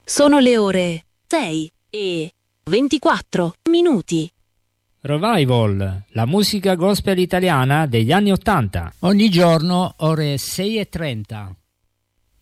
Sono le ore 6:24. Revival, la musica gospel italiana degli anni '80. Ogni giorno ore 6:30.